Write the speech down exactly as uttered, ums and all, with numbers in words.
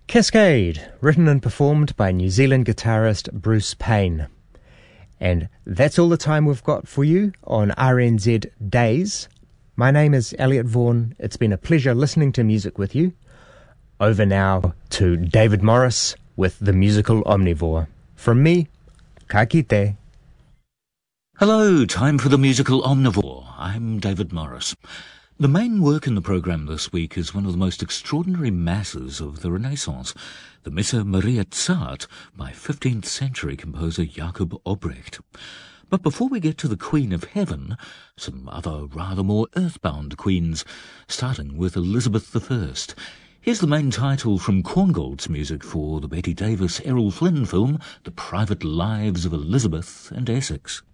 Cascade, written and performed by New Zealand guitarist Bruce Payne. And that's all the time we've got for you on R N Z Days. My name is Elliot Vaughan. It's been a pleasure listening to music with you. Over now to David Morris with The Musical Omnivore. From me, ka kite. Hello, time for The Musical Omnivore. I'm David Morris. The main work in the programme this week is one of the most extraordinary masses of the Renaissance, the Missa Maria Zart by fifteenth century composer Jakob Obrecht. But before we get to the Queen of Heaven, some other rather more earthbound queens, starting with Elizabeth the First. Here's the main title from Korngold's music for the Betty Davis Errol Flynn film, The Private Lives of Elizabeth and Essex.